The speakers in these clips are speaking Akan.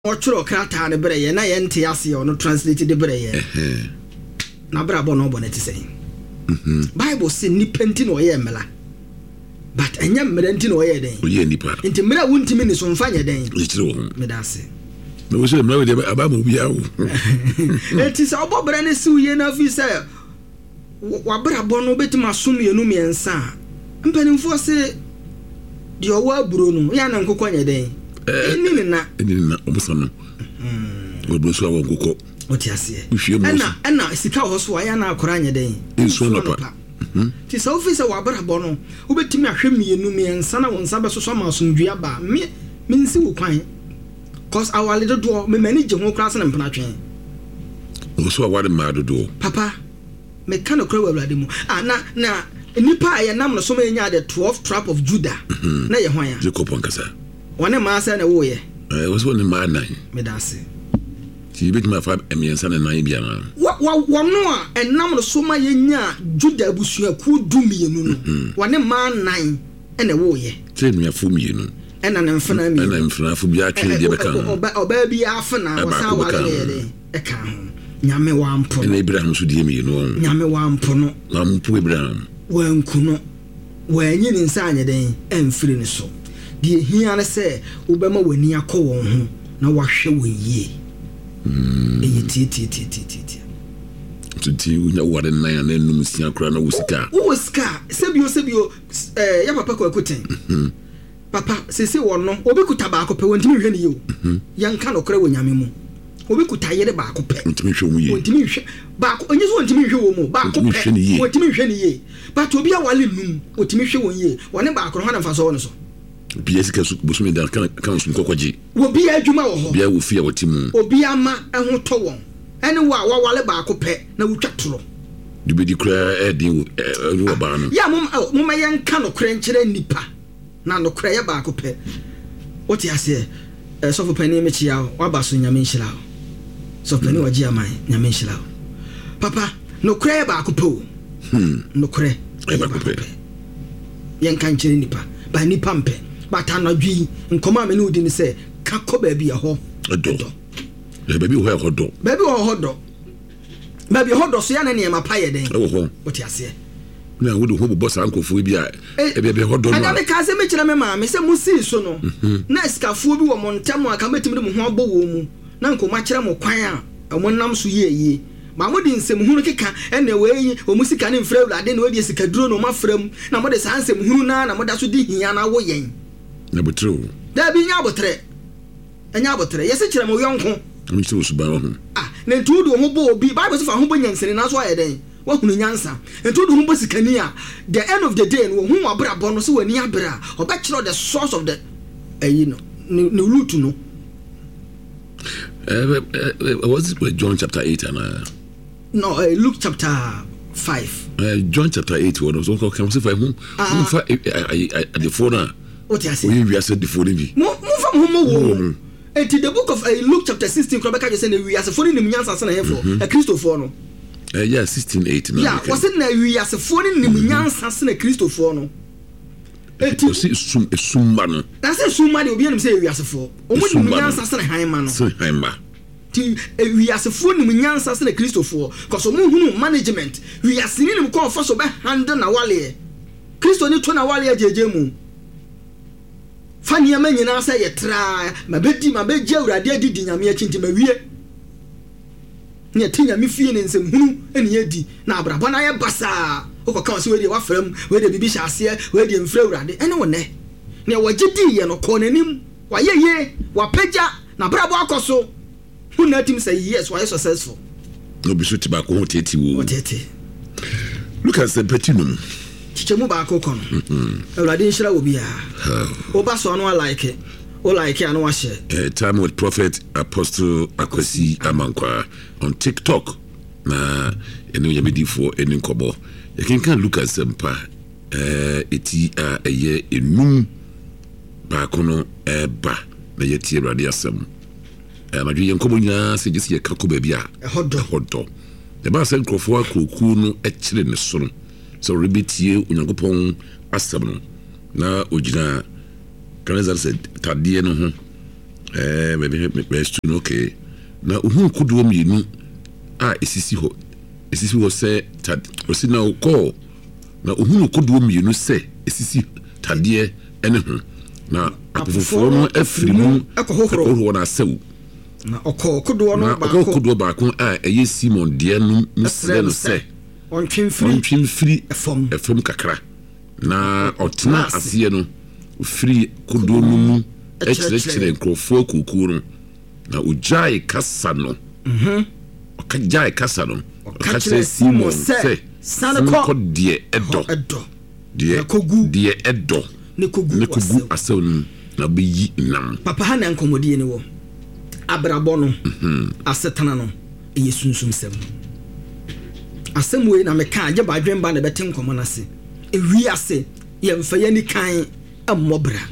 Ochro krata ne breye na ye nte ase ono translate de breye na brabo no boneti say Bible say nipa nti no ye mela but enya mera nti no ye den ye nipa nti mera wuntimi ni so mfanya den me dase no we say mera de abamu bia wo enti say obobra ne siw ye na fi say wa brabo no betima som ye no miensa mpanimfo say de owa buro no ya na nkokọ den Nina obusano obuso awo nkoko otiase ena sika hoso aya na akora anya den enso no pa ti so ofisa wa brabo no obetimi ahwe mienu miensa na wonsa besoso ma asomdua ba me nsi wo kwan cause our little do me manage ho class na mpana twen oso awade ma dodo papa me kan okra wawrade mu na nipa aya nam no so ma nya the 12th trap of Judah na ye hwan ya Jacob ankasa one ma say na wo ye was one ma nine me dase ti bit ma fa emiensa na nine bia na wo no a enam no so ma ye nya Judah abusua ku dumienu no one ma nine ene wo ye ti nua fu mienu ena na mfana mi ena mfana fu bia twe de beka oba bi afana wo sa wa le ye e ka ho nyame wa mpo ena Ibrahim so die mienu nyame wa mpo no na mpo Ibrahim wa nku no wa nyi ni nsa anye den emfiri ni so die hia na se obema wani akọ won ho na wahwe won yie eye ti unya ware nan na num sia kra na wusika sebio ya papa ko akuten papa sese won no obi kuta ba akọ pe wontimi hwe ni yo yanka no kra wonyame mu obi kuta yere ba akọ pe wontimi hwe mu yie wontimi hwe ba akọ onye so wontimi hwe wo mu ba akọ pe wontimi hwe ni yie but obi awale num wontimi hwe won yie wone ba akọ no na fa so won so bia sika su bosome da kan su kokoji obi adwuma wo ho bia wo fia wotimu obi ama eho to won ene wa wale ba akọ pe na wutwatoro dubedi kra edin wo ba no ya mum yenka no kra nkyere nipa na no kra ya ba akọ pe oti ase sofo pani mechi ya wa ba so nyame nhyira so pani waji aman nyame nhyira papa no kra ya ba akọ pe no kra ya ba akọ pe yenka nkyere nipa ba nipa mpe batanadwi nkoma me ne odi ni se kako ba bia ho odo baby ho hodo baby hodo so ya na ne ma pa ye den ho oti ase na wo do ho boss ankofo bia e bia hodo no ana me ka se me kire me ma me se musi so no na skafo bi wo montam aka metimi de mo ho abọ wo mu na nkoma kire mo kwan a mo nam so ye ma mo di nsem hunu keka ene weyi o musika ne mfra wlade na wodi sika duro no mafram na mo de sa nsem hunu na mo da so di hia na wo yen na botro da bi nya botre enya botre yesi kire mo yonko mi so so ba ho na ntudu ho bo obi Bible so fa ho bo nyansene na so ayeden wa hunu nyansa ntudu ho bo sikani a the end of the day no hu abra bo no so wani abra oba kire the source of the no root no was it John chapter 8 and no Luke chapter 5 John chapter 8 was so come say for him the phone what you say we are said the phone bi mo from home and the book of Luke chapter 16 Krobeka just say we are phone nim nyansa na here for a Christopher no yeah 16:8 no yeah was it na we are phone nim nyansa na Christopher no eti sumba no na say sumba de obi anim say we are for omo nim nyansa na hanma no so hanma ti we are phone nim nyansa na Christopher cause omo hunu management we are sinin nim come for so be handle na wale Christo ni to na wale ajeje mu fani ama nyina say yetra mabedi mabeji awurade adidi nyame akinti mawie ne tinya me fie ne nsem hunu eni edi na abrabo na ye basa okoka so we de wafram we de bibi hyase we de mfra awurade ene wone ne wagidi ye no ko nanim wayeye wapeja na abrabo akoso hunu atim say yes why successful no bi so tiba ko hoteti wo hoteti look at the platinum chichemu ba akoko no awurade nhyira obi a oba so no like it o like anu wa share time with prophet apostle Akwasi Amankwa on TikTok na enu yamedifo enu nkobo you can look at sempa eti eye enum ba kono ba na yeti awurade asem na dwe nkobo nya se gisi ye kakoba bia hodo the ba sen krofo akroku no ekire ne so so rebetie onyankopon asem no na ogina kaneza said tadie no ho Maybe okay. Now, who could do me? Esisi ho say tad osi na call na ohunu kodo mi no say esisi tade ene ho na apofofo no afiri mu ekohoro na asew na kodo no ba kodo ba ko eye Simon de no musre no say ontwin free efom kakra na otena ase no free kodo no mu ekire nkrofo kuku no na ujai kasa no Kajai Casano, Catch Simon, say, Sanako, dear Edo, dear Kogu, dear Edo, Nikugu, a son, na be ye nam. Papa Hana and Comodi any war. Abrabono, a Satanano, a Yesun seven. A some way, na mekan, by dream by the betting commonasi. If we are say, yem for any kind, a mobra.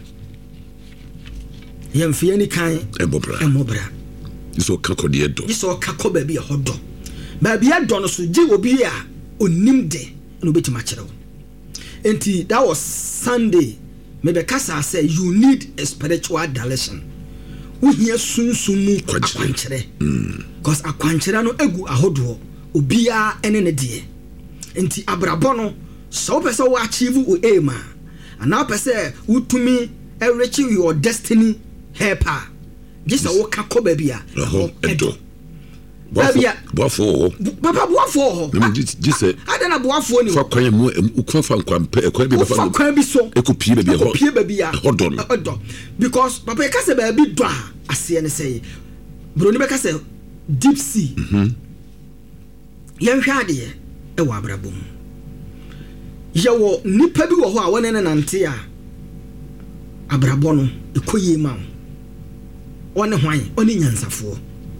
Yem for any kind, a mobra. So kako de do. So kako baby a hot dog. Baby a don so ji obi a onim de no betima kire wo. Enti that was Sunday. Maybe kasa say you need a spiritual direction. Wo hia sunsumu akwankire. Cause akwankire no egu ahodo obi a ene ne de. Enti abrabo no so pese wo achieve wo aim a. Ana pese wutumi reach your destiny helper. Just a walk up, baby. Edo. Buffo. Papa Buffo. Just I don't know Buffo. For quite more, Ukofan Quampe, so a copy baby. Hold on. Because Papa Cassa baby, I see and say, Brunibeca say, deep sea. Young Hardy, a wabra boom. Yawo, Nipabu or one and an antia. Abrabono, the Koye Mam. One wine, only nyansafo.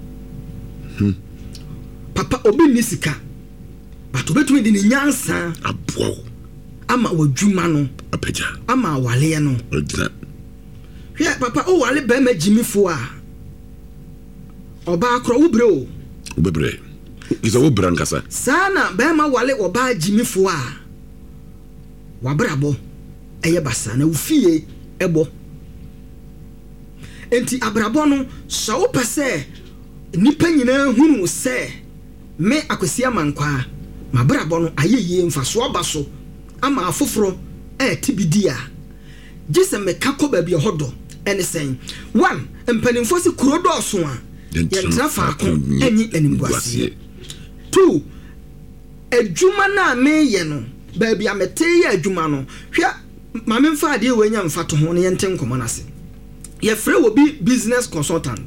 Papa obi nisika. But obetumi di nyansa abo. Ama wadwuma no. Apeja. Ama wale no. Odina. Hwe papa o wale be ma jimifo a. Oba akro wubre o. Ubebre. Isa wo brankasa. Sana be ma wale oba jimifo a. Wabrabo. Eye basa na ufie ebo. Enti abrabo no so pese nipa nyina hunu se me akwesi amankwa mabrabo no ayeye mfaso abaso ama afoforo tibidia gise me kakoba bi hodo ene sen one mpanimfo si kurodo so a yentra fa ko enyi animguasie two adwuma na me ye no ba bi amete ye adwuma no hwe mamemfa ade we nya mfato ho ne yente nkomonase ye frɛ wo bi business consultant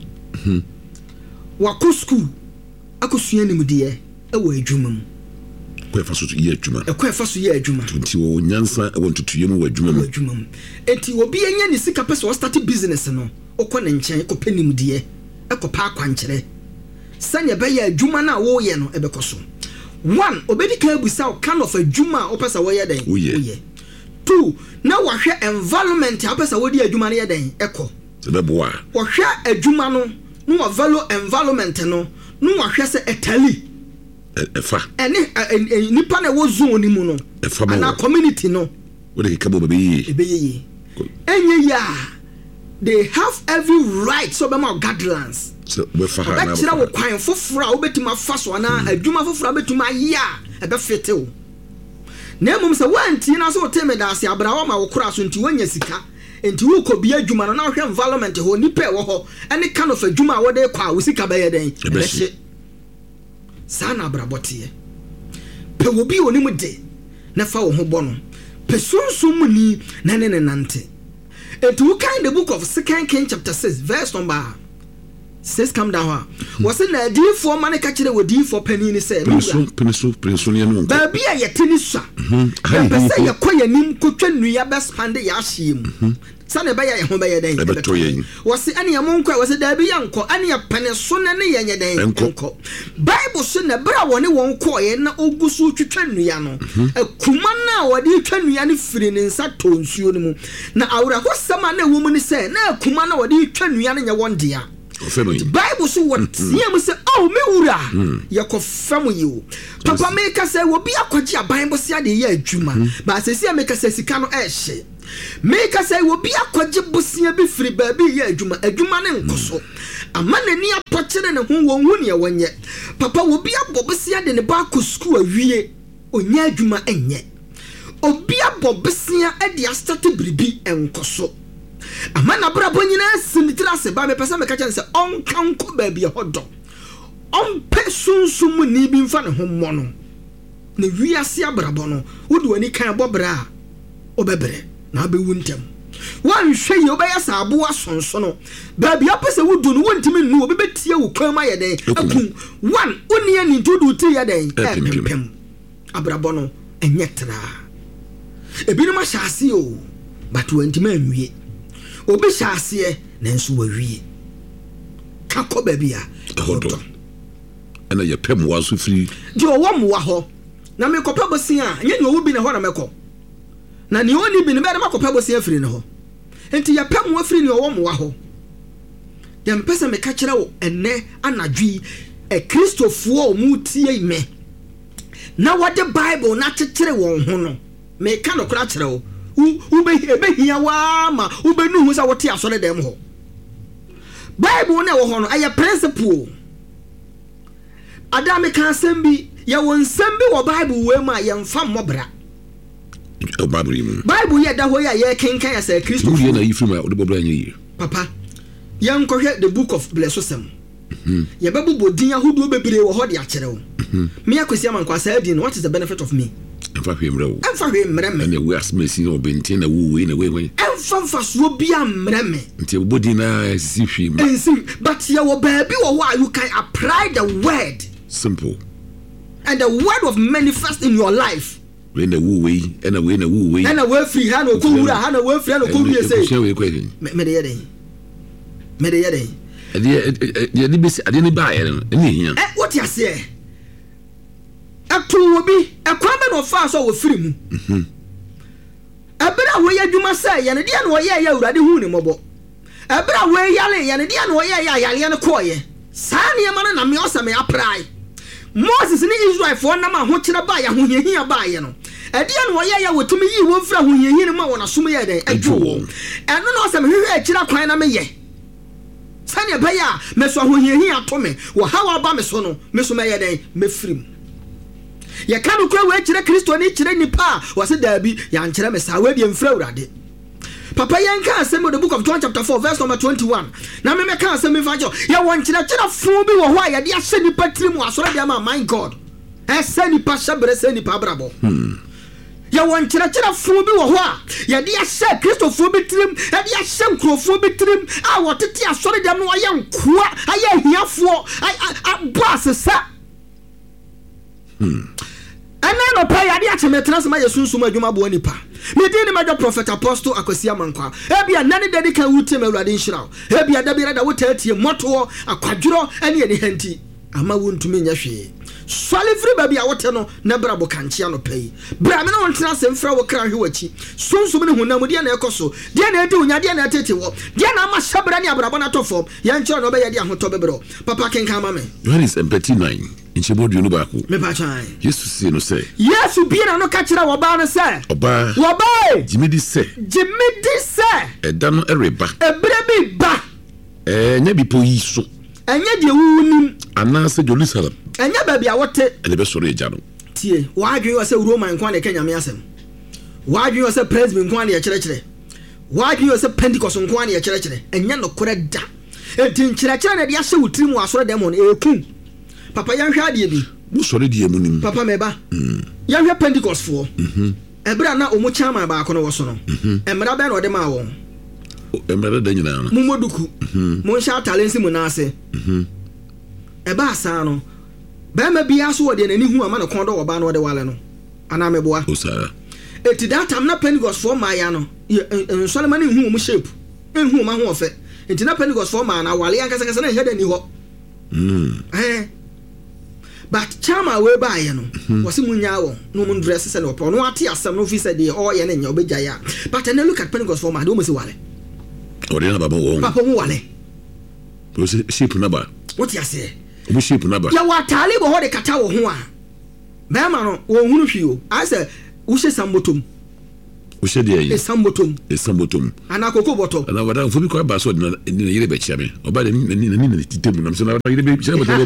wako school akosua nimdeɛ ɛwɔ adwuma mu kwefa so ye adwuma kwefa so ye adwuma nti wo nyansa ɛwɔ ntutuye mu wɔ adwuma mu enti obi enya ne sika pɛ so start business no okɔ ne nkyɛn ekɔ pɛ nimdeɛ ekɔ pa akwankyerɛ sanya bɛ ye adwuma na wo ye no ɛbɛkɔ so one obedi ka abusa kind of adwuma a opɛ sa wo ye den wo ye two na wahwɛ environment a opɛ sa wo di adwuma ne ye den ɛkɔ sebeboa wahwɛ adwuma no wa value environment no wahwɛ sɛ etali efa ene nipa na wo zone ni mu no na community no wo de kabo bebe ye enye ya they have every right so be ma guidelines so we fa ha na ba wo kwan foforo a obetima fa so na adwuma foforo obetima ya ebe fetew na emum sɛ wanti na so teme da ase abrawo ma wo kora so nti wanya sika enti wo ko bia adwuma no na hwɛ environment ho nipa wo ho any kind of adwuma wo de kwa wo sika ba ye den ebehye sana abrabotie pe wo bi onim de na fa wo ho bɔ no pe sunsum ni na ne nante enti wo kan the book of 2 Kings chapter 6 verse number 6 come down was in the D for money catch the with D for penny say penso ne no ba bia ye tini swa be say ye koya nim kotwa nua be spande ya hyem sane ba ye ho ba ye den was ane amonko was da bi yanko ane pene so ne ne ye den enko bible so na bra woni won ko ye na ogusu twetwa nua no akuma na wodi twa nua ne firi ne nsa tonsuo ne mu na awura ko sama na wo mu ne say na akuma na wodi twa nua ne nya won dia the Bible so what yam say oh me wura yakofam you papa make say wo bi akwaji aban bo sia de ye adwuma ba se sia make say sika no ehye make us say will be a quadruple be free baby ye adwuma ne nkoso amana ni apochere ne ho won ye wonye papa will be a bobesia de ne ba ko school awie onya adwuma enye obi a bobesia e de start bribi enkoso amana brabo nyina sinitira se ba me pesa me ka kyan se onkanko baby hodo onpe sunsum ni bi mfa ne ho mono ne wiase abrabo no wodi wani kan bobra obebre na be wuntem wan hwe ye obeya sabo asonso no baby apese wudu no wontimi nu obebetie wo kwan ma ye den akun wan oni ani tudu ti ye den pem abrabo no enyetra ebinu ma hyase o but wontimi anwie obi hyase nanso wawie kako baby a hodo ana ye pem wa so firi di owo mo wa ho na me kopa bosia anya ni owo bi na ho na meko na ni oni bi ne be na kopa bosia firi ne ho enti ya pem wa firi ni owo mo wa ho ya mpesa me ka kire wo enne anadwi kristofo o mu tie me na wode bible na kekere won ho no me ka no kura kire wo ube hia wa ma ube nu hu sa wote asore dem ho bible na wo ho no aye principle adame kan sembi ya won sembi wo bible we ma ye mfa mmobra bible ye da ho ya ye kenkan ya say Christ ye na yifri ma de bobra nyi papa ye nkohwe the book of blessosem ye babu din ahodo bebre wo ho de a kire wo me akosi amankwa sa din what is the benefit of me emfa hwemra wo emfa hwemra me na we asmesi no bentin na wo we na we emfa so bia mra me nti bodi na sisi hwem but ye wo baby wo why you can apply the word simple and the word of manifest in your life we na wo we and we na wo we and we free ha no ko wura ha na we free no ko wura say me de yeden ade bisi ade ni ba ye no ni hia what you say atu obi ekwan be no fa so wo free mu ebra wo ya dwuma say ye ne de na wo ye ya urade hu ni mobo ebra wo yale ye ne de na wo ye ya yale ne ko ye sa ne ma na me osa me apply Moses ni Israel for na ma ho kire ba ya ho hia ba ye no ade na wo ye ya wotumi yi wo fra ho hia ni ma wona som ye den adwo wo eno na osa me hwehwe kire kwan na me ye sane ba ya me so ho hia to me wo hawa ba me so no me so me ye den me frim ye ka no kwa we kire Kristo ni kire nipa wo se dabi ya nkire me sa we bi mfra urade Papa yanka asem the book of John chapter 4 verse number 21 na me ka asem fajo ya won kire fun bi wo ho ya de ahye nipa tirim asoro de ma my God ese nipa shabre se nipa brabo ya won kire fun bi wo ho a ya de ahye Kristofo bi tirim ya de ahye nkrofo bi tirim a wotete asoro de no aye nkoa aye hiafo boss sa ana no pa ya de achemetra sema yesunsun adwuma bo nipa me dey ni major prophet apostle akwasi amankwa ebia nane dedi kan wutem awurade nhyiraw ebia da bi rada wotatie moto akwadworo ene ene hanti ama wontumi nya hwe swale free baby a wote no na brabo kanchia no pay bra me no wontena sem fra wo kra hwe wachi sunsum ne honam de na ekoso de na edi unya de na tete wo de na ma hyabra ne abrabo na to form ya nche no be ye de ahoto bebro papa kenka ma me Johannes empathy 9 inchebodu no ba ko me pa chan Jesus say no say Yesu bi na no ka kira wo ba no say oba jimidi say eda no ereba ebre bi ba nya bi po yi so enye de wunim ana se Jerusalem enye ba bia wote ele be soro eja no tie wa adwen wo se Roman kwan de Kenya me asem wa adwen wo se Presbyterian kwan de kire wa adwen wo se Pentecost kwan de kire enye no kore da enti kire na de ahye wutiri mu asoro dem no ekun papa yan hwa de bi mu soro de emunim papa meba yan hwa Pentecost fo ebra na omo chama ba ko no wo so no emra be na ode ma won emra da nyina no mu moduku mu sha talensi mu na ase eba asa no ba ma bia so wode nani hu ama no kon do wo ba no wode wale no ana meboa osara eti that time na Pentecost for ma ya no Solomon hu mu shape hu ma ho ofe eti na Pentecost for ma na wale yankasa kasa na heda ni ho but chama we ba ye no wose munya wo no mun dress se no no ate asem no fi se de o ye na nya obegya ya but then look at Pentecost for ma do mo se wale ori na baba wo papa mu wale o se shape na ba what you say o shape na ba ya watale bo ho de kata wo ho a be ma no wo hunu hwi o I say wo hye sambotom o she de yi esambotom ana koko boto na wada fo bi ko ba so ni yire be chia me oba de ni titemu na so na yire be chia boto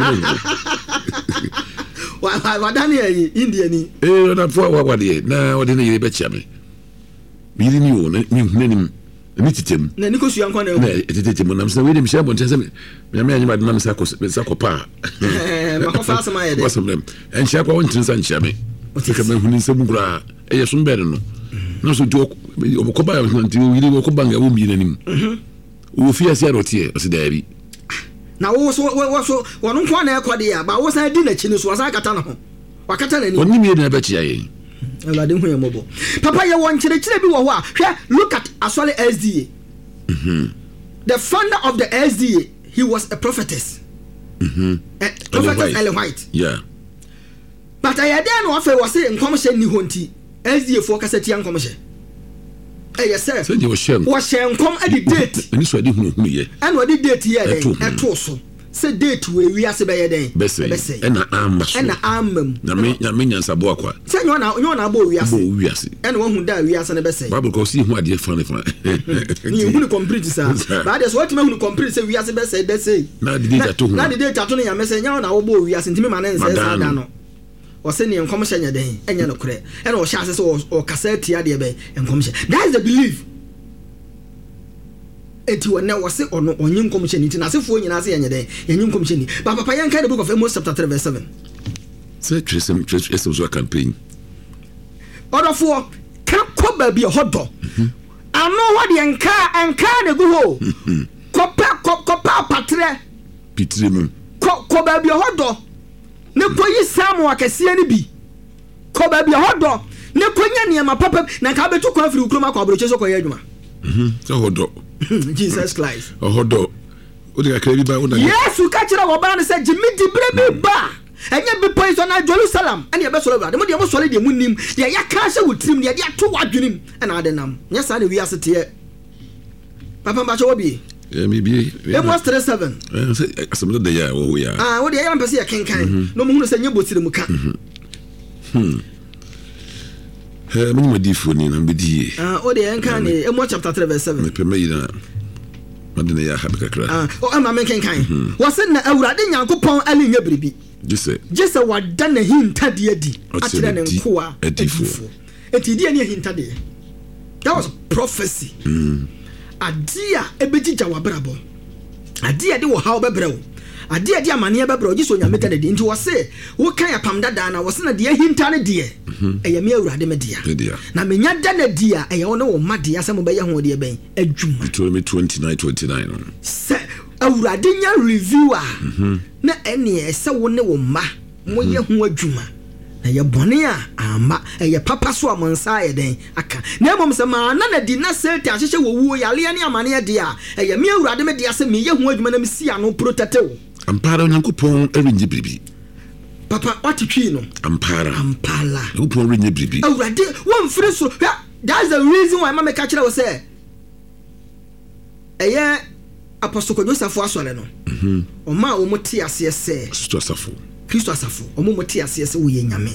wada ni yi India ni na fo wa de na wada ni yire be chia me yire ni o ni titemu na ni ko su yankwa na titemu na so we de chia boto se me anyi ba de na sa ko pa ma ko fa sama ye de wasam dem en chia kwa won tin san chia me ka me huni se bugura e so mbere no na so jo obokoba ya nti o yiri okoba nga wo mi nanim wo fi ase arotie o se daabi na wo so wono kwa na ekode ya ba wo san di na chi ni so wasan kata na ho wakata na ni oni mi na ba chi aye Elade hu ye mobo papa ye won kire bi wo ho a hwe look at Aswale SDA the founder of the SDA he was a prophetess prophetess Ellen White yeah but I dey no afa wo se nkom hye ni ho nti SDA for kasati an nkom hye yes sir so you share wo hye nkom adi date ni so adi hu ye and what date here eto so say date we ase be ye den be say na amam na me nyansa bo akwa say nyo na bo wi ase and wo hu da wi ase ne be say bible ko si hu ade fa ni hu ni complete sir but that's what me hu ni complete say wi ase be say na the date to hu na the date to no ya me say nyo na wo bo wi ase ntimi ma na nse sa da no o se ni enkom hye nya den enya no kure e na o hye ase so o kasa tia de be enkom hye that is the belief eti wona wo se ono onye nkom hye ni na sefo nyina se nya den yenye nkom hye ni papa yan kind the book of Amos chapter 3 verse 7 say church so campaign odofo ka ko ba bi hodo ano ho de enka na gu ho ko pa patre pitire mu ko ba bi hodo ne koyi samu akese ni bi ko ba bi hodo ne konya ne ma papa na ka betu kwa afiri ukrom akwa abroche so koye adwuma so hodo Jesus Christ hodo o de ka bi ba o na Yesu ka kira wo ba ne se jimi di bre bi ba enye bi poison na Jerusalem ene ye be solo ba de mo de mo solo de mu nim de ya ka se wutrim de ya to wadwenim ena ade nam nya sa ne wi asete ye papa ba cho bi maybe Amos 37 asamdo de ya wo ya wo de ya mpese ya kenkan no mo hunu se nye botire mu ka mo ma di foni na mbedi o de enkan ni Amos chapter 3 verse 7 me peme yina madina ya ha kakra o ma men kenkan wo se na awurade Nyankopɔn ali nya biribi jese wada na hinta de adi atire ne nkoa adifo enti die ne hinta de that was prophecy adia ebejija wabrabo adia de wo ha obebrewo adia de amane ebebrewo jiso nyameta de nti wo se wo kan ya pam dada na wo se na de hinta ne de eya me awurade me dia na menya da na dia eya wo ne wo ma dia asem be ye ho de ben adwuma Deuteronomy 29 se awurade nya reviewer na ene se wo ne wo ma mo ye ho adwuma na ye bone a ama ye papa so amonsa ye den aka na mom se ma na di na sete ahyehe wo wuo yale ne amane ye dia ye me awurade me dia se me ye ho adwuma na me si ano protect wo ampara Nyankopɔn erinje biribi papa watitwi no ampara Nyankopɔn erinje biribi awurade won free so that's the reason why mama ka kire wo se eye apostle Joseph asole no o ma o moti ase se Kristo asafo omo moti ase se wo ye nyame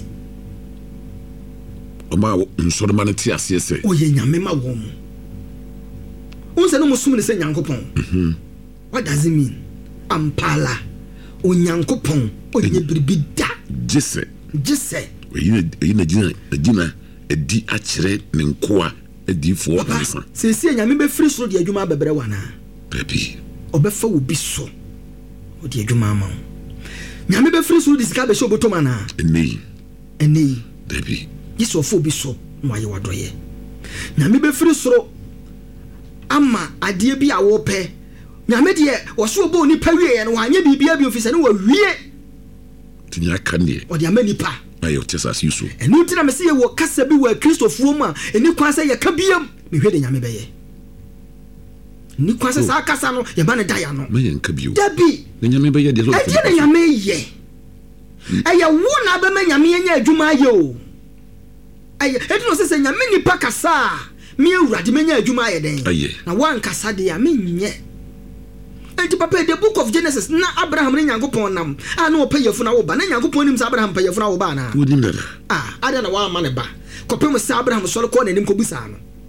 o ma nsoro ma ne ti ase se wo ye nyame ma wo mo unse no musum ne se Nyankopɔn what does it mean ampala o Nyankopɔn o ye biribida jese oyi na gina edi akire ne nkoa edi fo ansa se nyame be free so de adwuma bebre wana baby obefa wo bi so o de adwuma ma nyame be free so de sika be so botoma na eni baby yeso fo bi so no aye wadoye nyame be free so ama ade bi a wo pe nyame de wo so bo ni pa wie no anye bibia bi ofise ne wo wie tinya kane o de amani pa ayo tesas yusu enu tina me se ye wo kasa bi wa Kristofuo ma eni kwa se ye ka biam me hwe de nyame be ye ni kwa se sa kasa no ye ba ne daya no me ye nka bio dabi nyame be ye de so e de nyame ye aya wo na be me nyame nya adwuma ye o aya e de no se nyame ni pa kasa me awurade me nya adwuma ye den na wan kasa de ya me nye enti papa the book of Genesis na Abraham ne Nyankopɔn nam na wo payefo na wo ba na Nyankopɔn nim sa Abraham payefo na wo ba na wo nim na ada na wa ma ne ba kopem sa Abraham so ko na nim ko bisa no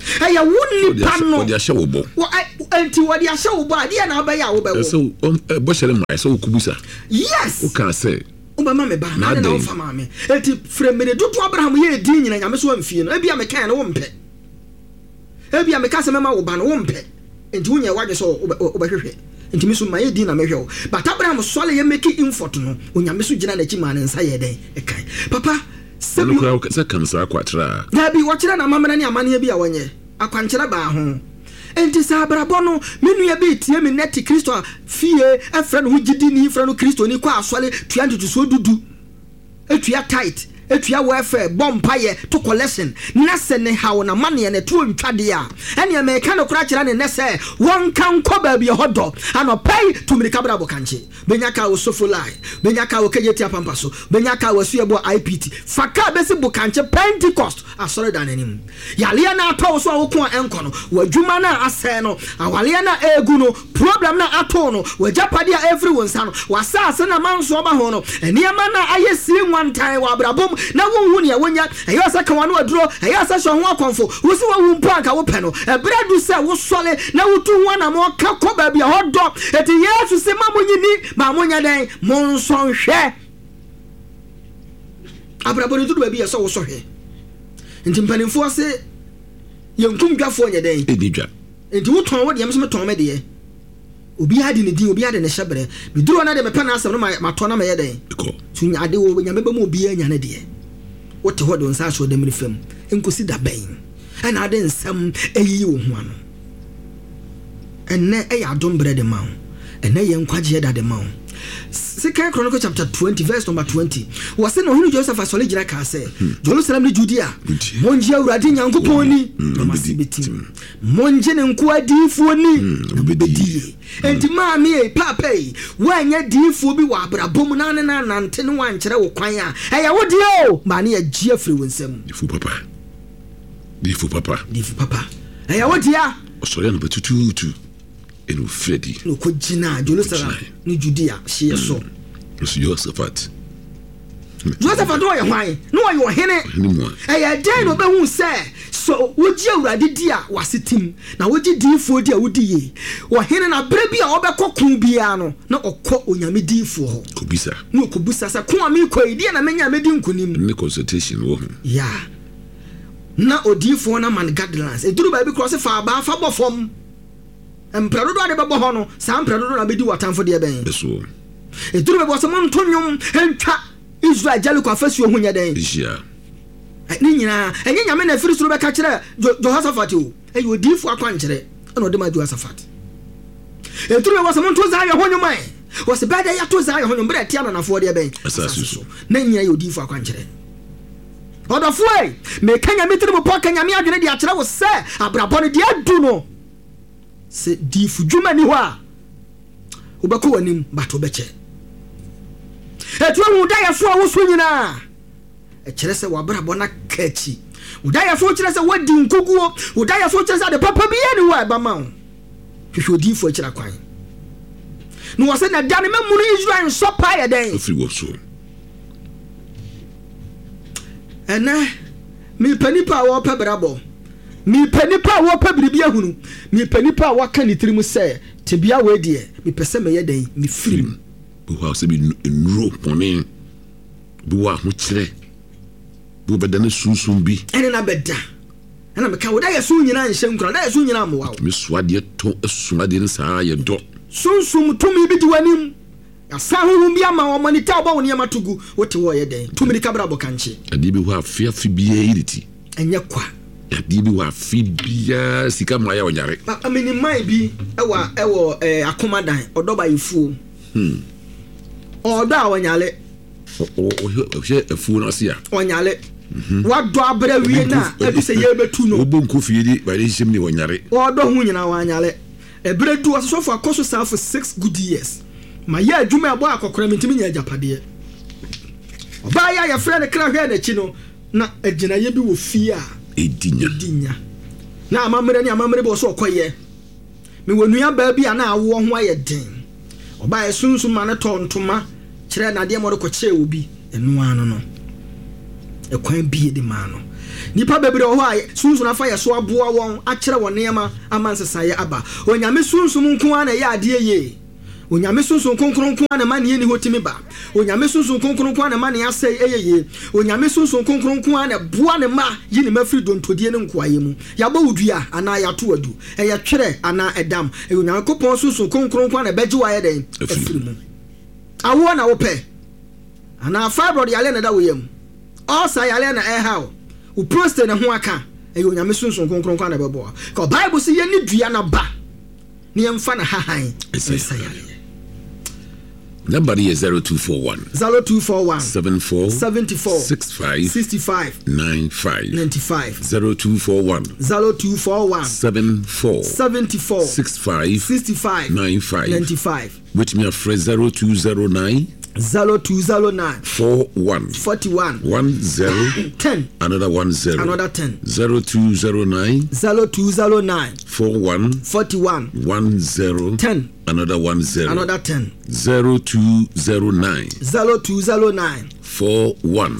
Eya woni pa no. Odi ahye wo bo. Enti wodi ahye wo bo ade na ba ya wo ba wo. So bo hyere mai so okubusa. Yes. O kan say Obama me ba na na ofa ma me. Enti fremene dudu Abraham ye din nyina nyame so amfie no. Ebia me kan na wo mpe. Ebia me ka se mema wo ba no wo mpe. Enti wonya wadwe so obahwehwe. Enti me so ma ye din na mehwe wo. But Abraham sole ye make effort no. Onyame so gina na chi ma ne nsa ye den. E kan. Papa Sebi se kan sa kwatra. Na bi wo kire na mamana ne amane bia wonye. Akwankyere ba ho. Enti sa abrabo no menu ya bi tie me net Kristo fie efra no gidi ni efra no Kristo ni kwa asole tua ntutu so dudu etua tight etua welfare bompaye to collection na se ne hawo na mane ne to ntwade a ene me ka no kura kira ne ne se won kan ko ba bi hodo anopai to me kabra bokanche benyaka wo sofulai benyaka wo kejeti apampaso benyaka wo suebo IPT faka besi bokanche Pentecost asore dan anim yale na ato so wo ko enko no wadwuma na asɛ no awale na egu no problem na ato no wajapade a everyone sa no wasase na manso ba ho no eniema na ayesi one time wa brabom na wonhu ne wonya eyo asa ka wano aduro eyo asa hwe ho akonfo wosi wo wumpo anka wo pɛ no ebradu sɛ wo sole na wotu ho na mo ka ko ba bia hodo eti Yesu se mamonyini ma monya den monson hwe abraboni dudu ba bia so wo so hwe enti mpanimfo ase yenkum dwafo nya den edidwa enti wo ton wo de yemso meton me de obi ade ne din obi ade ne hyebere biduro na de me pana asem no ma to na me ye den ko tunya ade wo nya meba mo obi anya ne de wote ho do nsa so de miri fam enkosi da ben ana ade nsam eyi wo ho ano enne eya adom bread ma ho enne ye nkwaje da de ma ho Second Chronicles chapter 20 verse number 20 wase no hunu Joseph asole gira ka se Jerusalem ni Judea monje awurade nyankopon ni masibetim monje ne nko adifo ni bedi enti maami e papa yi wanya difo bi wa abrabom na nante ne wankere wo kwan a eya wodi o ma ne ya gie afri wonsam difu papa eya wodi a osore no betututu enu Freddy no ko gina Jerusalem ni Judea hye so Josephat do ye hwan no yo hene eya den no be hu se so wogi awurade di a wasetim na wogi difo di a wodi ye wo hene na bre bi a obekokun bia no na okọ onyame difo ho kobisa no kobusa sa ko ami ko idi na menya medi nkunim ne consultation wo ya na odifo na man guidelines eduru ba bi cross fa ba fa bofom empradodo ade bebo ho no sa empradodo na bedi watamfo de ben eso eduru bebo so mon tonyum entwa Israel jaliko afasuo ho nya den ja ni nyina enye nyame na firi suru be ka kire Jehoshaphat o eyi odifo akwankire na ode ma Jehoshaphat eduru bebo so mon to za ye ho nyumai was bad ya to za ye ho nyum bre tia na fo de ben asasuso na nyina ye odifo akwankire odofo e me kanya mitiri mo poka nyame adwene de akire wo se abrabone de adu no se difu dwuma ni ho a obekọ wanim bato beche etu hu da yefo a wo so nyina e kire se wabrabọ na kachi uda yefo kire se wadi nkuguo uda yefo kire se de papa bi ani wa ba ma ho hwehwe difu kire kwan no wase na dane memuru Israel so pa ye den ofri wo so ena mi panipa wo pa brabo mi panipa wo pa biribi ahunu mi panipa wo ka ni tirimu se tebia we de mi pese me ye den mi firim bu ha se bi nro poni bu wa ho kire bu bedane sunsun bi ene na beda ena me ka wo da ye sun nyina nhye nkura da ye sun nyina mo wa mi suade to suade nsa ye do sunsun tumi bi di wanim asa hu bi ama wo monita obo woni amatugu wote wo ye den tumi ni kabra bokanche adi bi ho afia fi bi yiriti enye kwa adi bi ho afibia sika mo ya wonyare amini mai bi ewo akomadan odoba yifu odo a wonyale o he afu no sia wonyale wado abra wie na edu se ye betu no obo nko fie di ba de him ni wonyare odo hu nyina wanyale ebredu asofo akoso san for 6 good years ma ye adwuma abo akokora mentimi nya japade oba ya frɛ kra hwɛ na chi no na agina ye bi wo fie a edinya na amamre bo so okoye me wonua ba bi ana awo ho aye den oba ye sunsun ma ne tontoma kire na de mo ko kire obi enu ano no ekwan bi de ma no nipa bebre ho a sunsun afa ye so aboa won a kire won nema amansesaye aba onyame sunsun nko ana ye ade ye onyame sunsun konkron nko ana ma ne ni hotimi ba onyame sunsun konkron nko ana ma ne asai eyeye onyame sunsun konkron nko ana boa ne ma yi ne mafiri dontodie ne nko aye mu yaba wudua ana ya to adu eye twere ana edam onyame kopon sunsun konkron nko ana beji wa ye den afiri mu awo na wo pe ana fibroid yale na da wo yam osa yale na how u prostate na ho aka onyame sunsun konkron nko ana bebo ko bible say ye ni dua na ba ne yemfa na hahan esa yale. Number is 0241 74 65 95 0241 74 65 95 which me a phrase 0209 41 10 another 10 0209 41 10 another 10 0209 41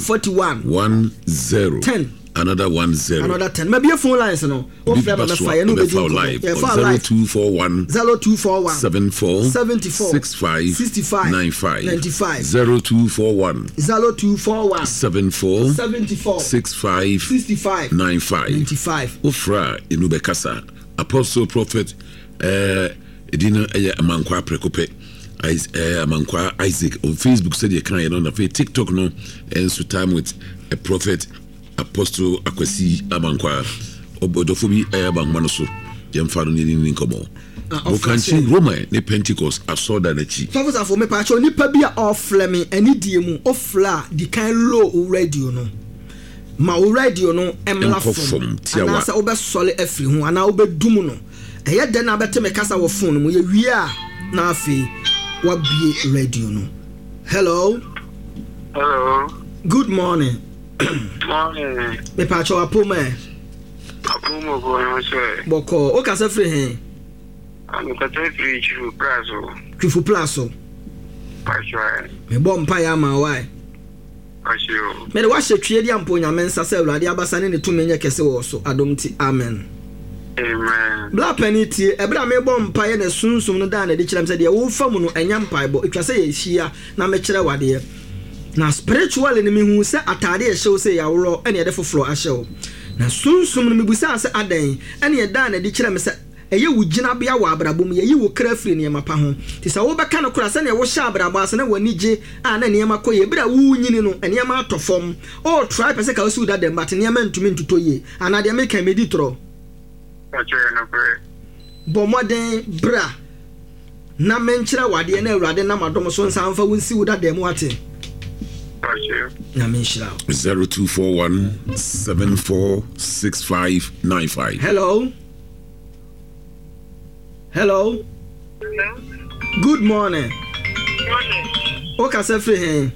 10 another 10 maybe a phone lines no of fire no be live 0241 74 65 95 0241 74 65 95 ofra inu bekasa apostle prophet edina amankwa prekope amankwa Isaac on Facebook said you can on TikTok no and so time with a prophet Apostle Akwesi Amankwa obodofobi abangbano so yemfano ni nkomo bokanchi Roma ne Pentecost asoda na chi favors afo me pa cho nipa bia ofleme ani die mu ofla di kan low radio no ma o radio no emla fom ana se obesole afiri hu ana obedum no eye de na bete me kasa wo phone mu ye wie a na afi wabie radio no. Hello good morning. Morning. Me pacho apome. Apomo go no se. Boko o ka se free hen. Ami ka te free chifu plazo. Chifu plazo. Pacho. Me bom pa ya ma why. Pacho. Me de wa hwetwe dia mpo nyame nsa se awurade abasa ne tumi nye kese wo so adomti amen. Amen. Bla peniti ebra me bom pa ye ne sunsum no da na de kiram se de wo fam no enya mpa bo etwa se ye hia na me kire wade. Na spiritual ni mehu se atade e hyew se yawro ene de foforo a hyew na sunsum no mebusa se adan ene ye da na de kire me se eye wugina bia wa abrabom ye wo krafiri ne mapa ho ti se wo beka no kura se ne wo hye abrabo ase na wani je a na ne makoye bra wu nyini no ene ma atofom all try pese ka osi da dem but ne ma ntumi ntutoye ana de make meditro Pacho no pre. Bo moden bra na menkyira wade na awurade na madom so nsa amfa wonsi wo da dem wate. Na 0241 74 65 95. Hello. Good morning. Oka se free hen.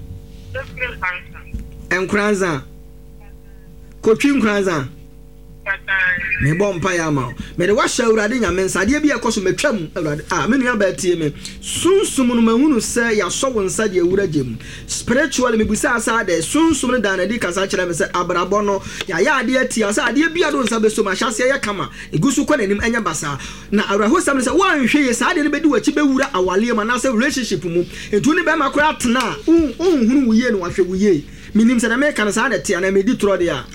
Enkranza. Kotwi nkranza. Me bom pa ya ma me de wa hye awurade nyame nsade bia ekoso metwam awurade me nua ba tie me sunsum no mahunu se ya so won nsade awura gem spiritually me busa asa de sunsum no da na di kasa kire me se abrabo no ya ade ati asa ade bia do nsa beso ma hyase ya kama egusu kwa nanim anya basa na awraho sam se wan hwe ye sade ne bedi wachi bewura awale ma na se relationship mu etu ne be makora atena hunu wuye no wahwe wuye minim se na me kan sa de tia na me di tro de a.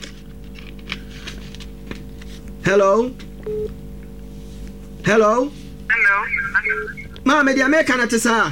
Hello. Mama di America na tesa.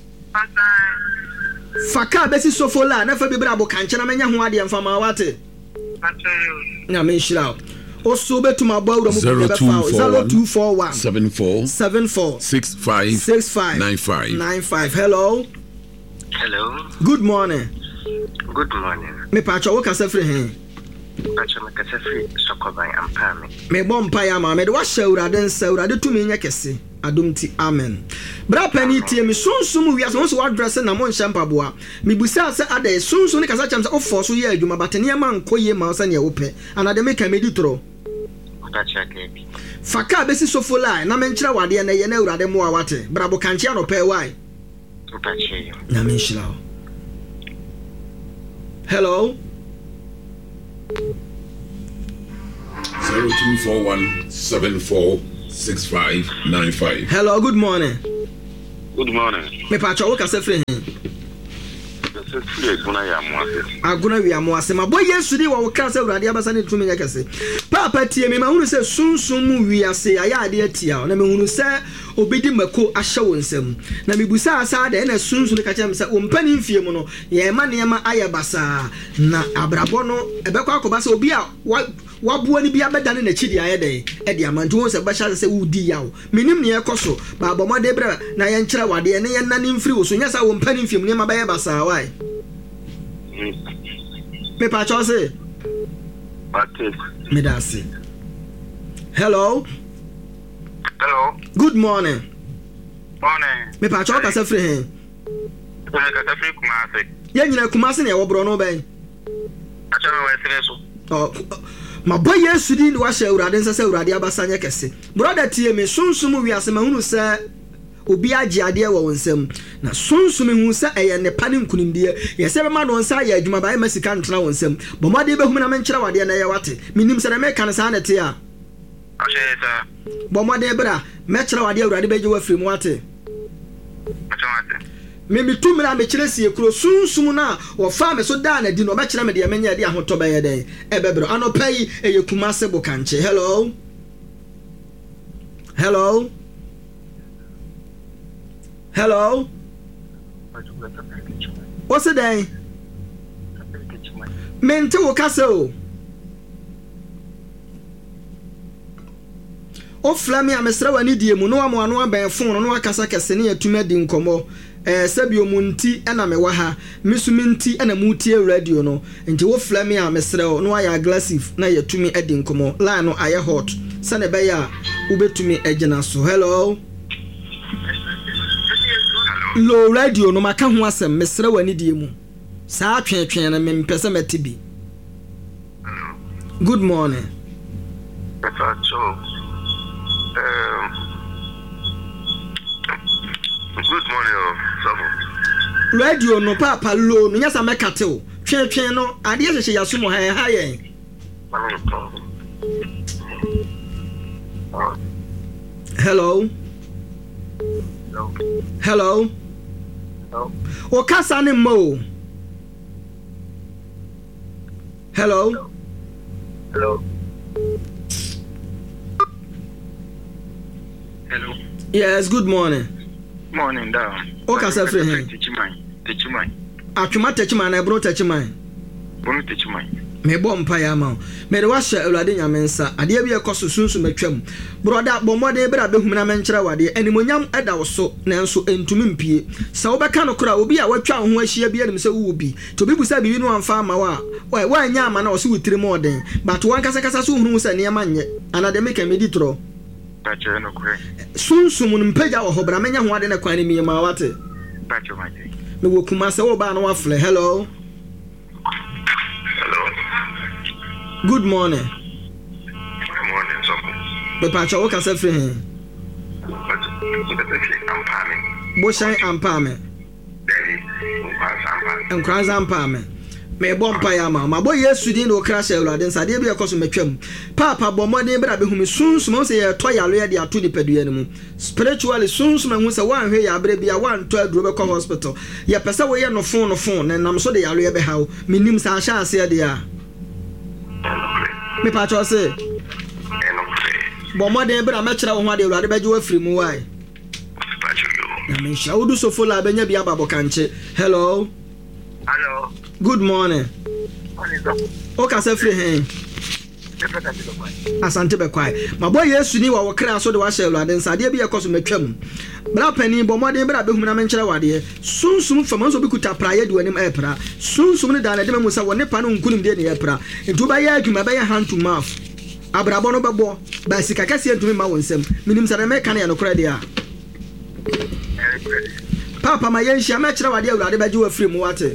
Faka besi sofola na fa bibra bo kanche na menya ho ade mfa ma wate. Na me shira. Oso betuma bawura mu be fa 0241 74 65 95. Hello. Good morning. Me pacho wo kasa free hen. Pacho me kasa free sokoban ampame. Me bom pa ya ma me de wa shawurade nsawurade tumi nya kese adomti amen. Bra pani tie me sunsum wi aso so address na mo nshampa boa. Me busa se ade sunsun ne kasa chamse ofo so ye adwuma batene ma nkoye ma so ne wo pe. Anade me ka meditro. Pacho ke. Faka besi sofola na me nkyira wade na ye na awurade mo awate. Bra bo kanche no pe why. Pacho. Na me nhyira. 0241746595. Hello, good morning. Good morning. Me pacho wo kase free hen. Aguna wi amoase ma boy Yesu di wo kase urade abasa ne tumi nya kase. Papa tie me ma hunu se sunsun mu wi ase aya ade atia na me hunu se obedi mako ahye wo nsam. Na me busa asa de na sunsun ka chem se wo mpani mfie mu no ye ma ne ma aye basa na abrabo no ebekwa akoba se obi a wabuo ni bia bedane na chidi aye de e de amantu won se basha se wudi yawo minim ne ekoso ba bomode bra na ye nkyere wade ne ye nane mfiri wo so nya sa wo mpani mfie mu ne ma baye basa wai me pa cho se me da se. Hello good morning me pa cho ka se free hen ye nyina Kumasi ne wo bro no ben acha me wa sire so ma boy Yesu di wa hye urade nsa se urade abasa nya kese brother tie me sunsum wi ase ma hunu se obi agi ade wo wonsam na sunsum hu se eye ne pane nkunimde ye se be ma no nsa ya adwuma ba e masika ntena wonsam bo ma de be hum na me nkyere wade na ye wate minim se na me kan sa na te a asheta bo ma de bra me kyere wade urade be je wa firi mu wate me bitu na me kyere sie kuro sunsum na wo fa me so da na di no me kyere me de me nya de ahoto be ye de e be bro anopai eye Kumasi bo kanche. Hello what's the day mente wo kase o flami amesra wani die mu no amano aban fon no akasa kese ne atuma di nkomo sabio munti na me wa ha misuminti na mutie radio no nti wo flami amesra no aya aggressive na yatumi edi nkomo line no aye hot sane be ya ubetumi ejina so. Hello low radio no maka ho asem mesra wani die mu saa twetwe na mempese metibi. Good morning. Good morning, radio no papa low no nyasa mekate o twetwe no ade yehye yasomo ha yen. Hello o kasa ne mo. Hello yes good morning down o kasa free hen techiman atuma techiman na bro techiman me bom pa ya ma me de wa hye awlade nyamensa ade bia ekoso sunsu matwam broda bomode bra behum na menkyere wade animonyam eda wo so nanso entumi mpie se wo beka no kora obi a watwa ho ahia bia nim se wo bi to bibu sa bibi no amfa ama wa anya ama na wo se wotiri mo den but wan kasa so hunu se ne ma nye anade make medi tro bache no kure sunsu mun mpaja wo hobra menya ho ade na kwan mi ma wate bache maje me wo Kumasi wo ba na wa fle. Hello good morning. Good morning, but pacha wo kase free hen bo shan ampame enkranza ampame me bom pa ya ma bo Yesu din no kra sha Awurade nsa de bia koso metwam papa bo modin bra be humi sunsum se ye to yalo ye de ato ni padua ne mu spiritually sunsum hu se wan hwe ya bra bia wan to aduro be ko hospital ye pese wo ye no phone na nam so de yalo ye be hawo minim sa sha ase de a me pacho se bo modin bra me kira wo ho ade Awurade be je wa firi mu wai na me sha udu so fola benya bia babo kanche. Hello good morning. O ka se free hen asante be kwai ma boy Yesu ni wa wo kra so de wa hye Awurade nsa de bia ekoso matwam bra pani bo modin bra be hum na menkyere wade sunsum fama so bi kuta praye de wanim epra sunsum ne da na de mu sa woni pa no nkunim de ne epra ntu ba ya adwuma ba ya hand to mouth abrabo no bebo ba sika kase ntumi ma wonsam minim sa na me kan ya no kra de a papa ma yenhia ma kyere wade Awurade ba je wa free mu wate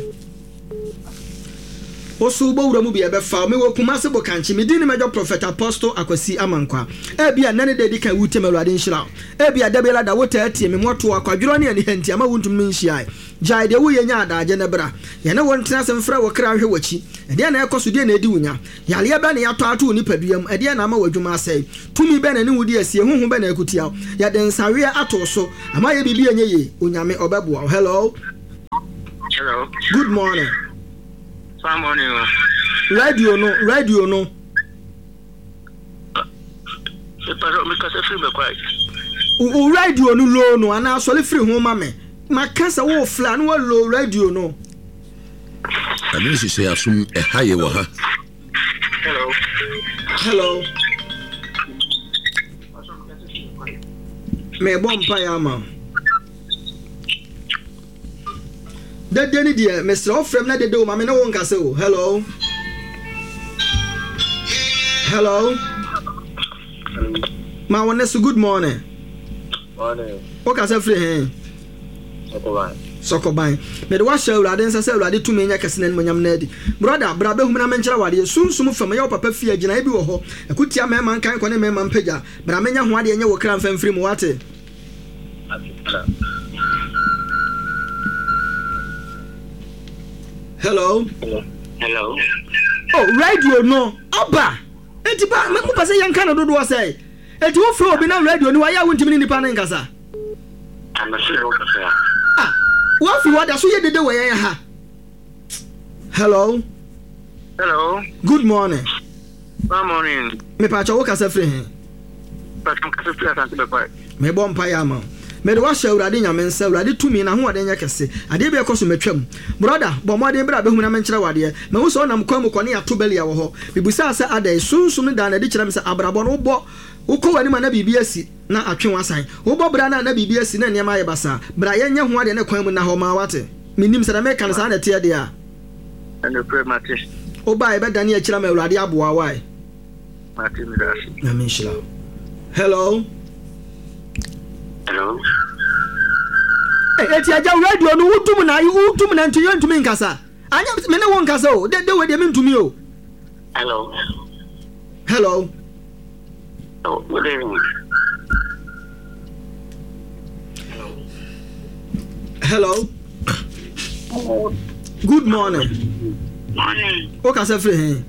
osu bo wura mu bia be fa me wo Kumasi bo kanchi me din mejo prophet apostle Akwasi Amankwa e bia nane de dika wutem Awurade nhira e bia da bela da wota atie me moto akwadwiro ne ani hanti ama wuntum me nhia jai de wo yenya adaje ne bra ye ne won tena sem fra wo kra hwe wachi e de na ekoso de na edi wunya yale ba ne yato ato ni paduam e de na ma wadwuma asai tumi be na ne wudi asie huhu be na ekutia ya de nsawe ato so ama ye bibi enye ye onyame obebo. Hello. Hello. Good morning. Good morning. Radio no o radio no low no ana so le free ho ma me makasa wo fla no low radio no ani se asum e haye wo ha. Hello. Me bompa ya ma dede ni de Mr. Ofrem na dede o ma me na won kase o. Hello. Ma won so good morning. Morning. O ka se free hen. Sokoban. Me de wa sha urade nsa se urade tumi nya kase na manyam na adi. Brother, brabe hu na menkyera wade sunsum fam ya papa fie gina e bi wo ho. Ekutia me man kan kwane me man pagya. Bra menya ho ade nya wo kra mfam firi mu wate. Hello. Oh, radio no. Oba. Enti ba me ko pase yan kan dodo say. Enti wo fro obi na radio ni wa ya wontimi ni nipa na nkasa. Ah, what you want? So you did the way I ha. Hello. Good morning. Good morning. Me pacha wo kasa free. Me bom pa ya ma. Me de wa sha urade nyame nsa urade tumi na ho ade nya kese. Ade be ekoso metwam. Brother, bo mo ade bra be hu na menkyere wade. Me wo so na mkwa mkwane ya tobeli ya wo ho. Bibusa asa ade sunsun da na de kyerem se abrabo no bo uko wani ma na bibi asi na atwe wasan wo bobra na bibi asi na niam aye basa bra yenya ho ade na kwan mu na ho ma wate minim se na me kan sa na tie de a and pray matis o ba e be dani a kira ma urade aboa wai matis mi dasi na me shila. Hello. Eti aja radio no wutum na nti yo ntumi nkasa anya me na won kasa o de we de me ntumi o. Hello. Oh, good evening. Hello. Good morning. O ka se free hen.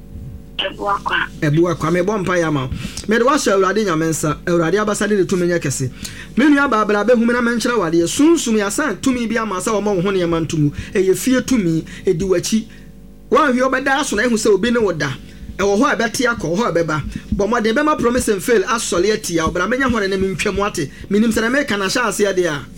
Ebu akwa me bompa ya ma. Me de wa sha urade nyamensa, urade abasade de tumi nya kese. Me nua ba bra be hu me na menkyere wade sunsum ya san tumi bia ma sa wo ma wo ho ne ma ntumu. Eye fie tumi edi wachi. Wan hwe obeda so na ehu se obi ne woda. Ewo ho abeti akọ ho abeba bo mo de be ma promise and fail asole atia obra menya ho ne mentwam ate minim se na me kana sha ase ade a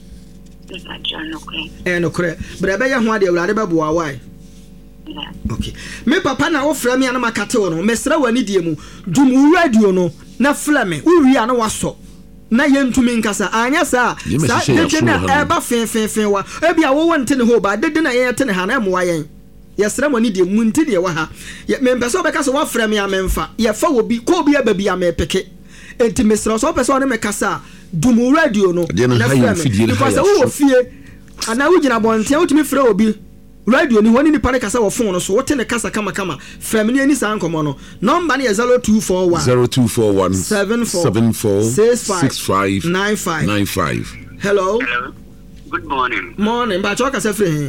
no kre bra be ya ho ade urade be bo awai. Okay, me papa na wo fra me ana makate wo no mesra wani die mu dum radio no na fra me uri ana waso na yentumi nkasa anya sa de na eba fen wa ebi a wo wonte ne ho ba de na ye te ne ha na mo wayen yesra mo ni de munti de wa ha me mpese obeka so wa fra me amemfa ye fa obi ko obi ababi amepeke enti mesra so pese one me kasa dum radio no na fra me because wo fie ana wo gina bonte wotumi fra obi radio ni woni ni pare kasa wo phone no so wote ne kasa kama fra me ni ani sa nkomo no number ni 0241 74 65 95. Hello. Good morning. Morning ba cho kasa free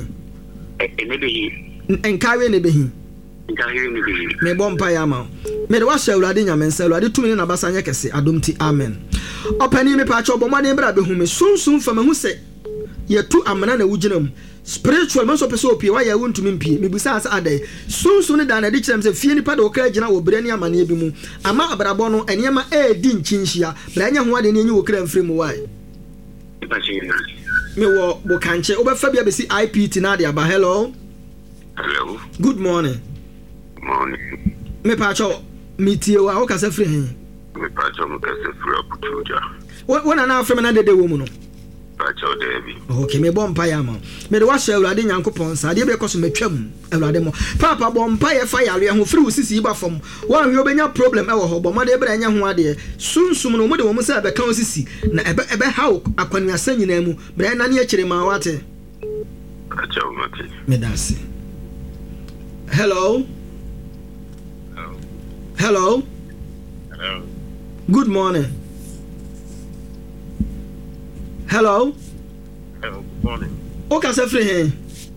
enkawe ne behi me bompa ya ma me de wa sha urade nyamensa urade tumi na basanya kese adomti amen opani me pa cho bomade bra behu me sunsun fama hu se yetu amana na wuginam spiritual man so pese opie wa ya wontumi mpie me busa asa adai sunsun da na de kyerem se fie nipa de o kra gina wo brani amane bi mu ama abrabo no enema di nchinhia bra nya ho ade ne nyi wo kra mfiri mu wai me wo bo kanche obefa bia besi IPT na de aba. Hello. Good morning. Me pacho metie wa o ka se free hen. Me pacho mo ka se free aputuja. Wona na afrem na dede wo mu no. Pacho debi. Okay, me bompa ya ma. Me de wa sha Awurade Nyankopon sa de be koso metwam Awurade mo. Papa bompa ye fa yare ho free usisi ba fam. Wan hwe obenya problem e wo ho bomade e bra nya ho ade. Sunsum no mo de wo mo sa be kan osisi na ebe hawo akwanu asanyina mu. Bra na ne akire ma wate. Pacho mate. Me dase. Hello. Good morning. Good morning. O ka se free he.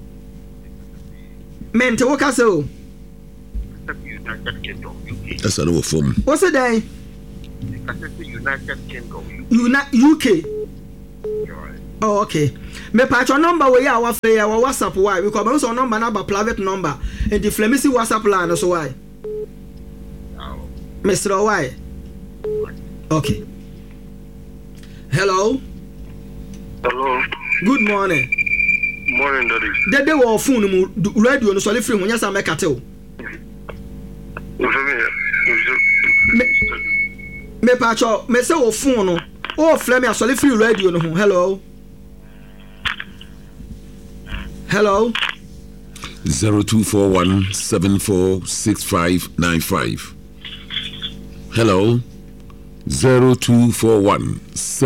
Mente wo ka se o. United Kingdom, UK. That's another form. What's it then? United Kingdom, UK. Right. Oh, okay. Me patch your number where you free our WhatsApp why? Because my own number private number. And the Flemisi WhatsApp line so why? Oh. Mr. Why? Okay. Hello. Hello. Good morning. Morning, Daddy. They were phone radio no so free when you say make ateo. Me patch your me say o phone no. O Flemi so free radio no. Hello. Hello. 0241 746595. Hello. 0241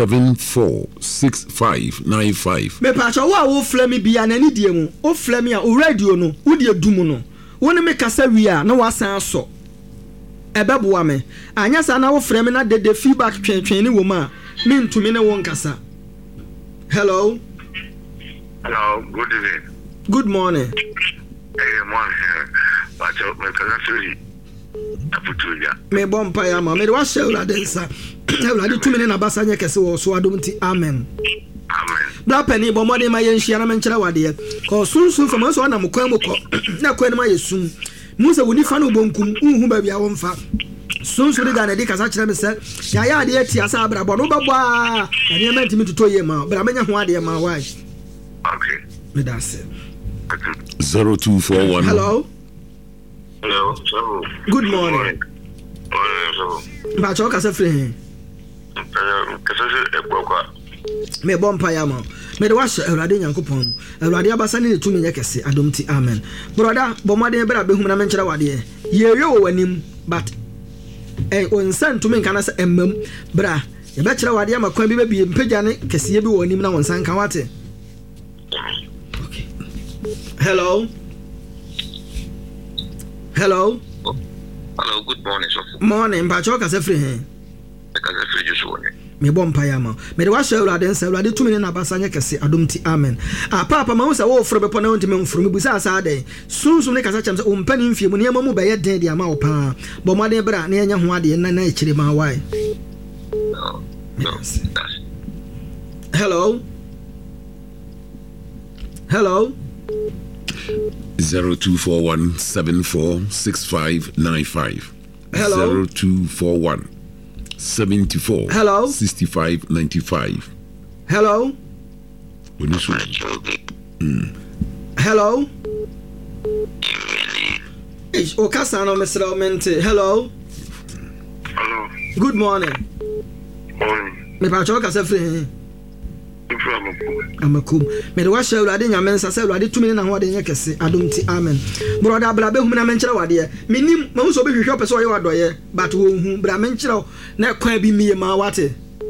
746595. Me patcho wo Flemi bia na ni die mu. O Flemi a o radio no, wo die dum no. Wo ne me kasa wi a na wasan so. Ebeboa me. Anya sa na wo Flemi na de feedback twentwen ni wo ma. Me ntumi ne wo nkasa. Hello. Hello, good evening. Good morning. Hey, morning. But me kasa Aputuja. Me bompa ya ma me wa shewla densa. Ewlade tumi ne na basa nye kese wo so adom ti amen. Amen. Bla pani bo mode ma ye nhia na me nkyere wade ko sunsun fama so na mokwan mu ko na kwan ma yesum musa woni fa no bonkum unhu ba bia wo mfa sunsun de ga na di kasa kyere me se ya ya ade ati asa abra bo no babo a ade ma ntimi tuto ye ma bra menya ho ade ma why. Okay. Me da se 0241. Hello. Hello. So. Good morning. So. Ba cho kasa free. Kasa ekwa. Me bompa ya ma me de washe Ewrade Nyankopon Ewrade abasa ne tumi nya kese adom ti amen broda bomade bra behum na menkyere wade ye wo wanim but onsan tumi nka na se emmam bra ye be kyere wade ma kwan bi be bi mpagya ne kese bi wanim na wonsan ka wate. Okay. Hello. Hello. Hello, good morning, sir. Morning, ba cho kasa free he. Kasa free just one. Me bompa ya ma me de wa hwe Ewrade nsa Ewrade tumi ne na basa nya kese adom ti amen papa ma wo se wo fro be pona wonti me mfro me busa asa den sunsun ne kasa kyam se o mpani mfie mu ne mamu be ye den dia ma wo pa bomade bra ne nya ho ade na e kire ma why. No. Hello. Hello. 0241 746595. Hello. 0241 74 Hello. 65 95. Hello. Hello. O kasa no Mr. Mente. Hello. Hello. Good morning. Morning. Me pa cho kasa free. From Amakum. Me de wa hwe Ewrade nyamensa se Ewrade tumi na ho ade nya kese adom ti amen. Broda bra be hum na menkyere wade menim ma so be hwehwe pese oye wadoye but wo hu bra menkyere na kwan bi miye ma wate.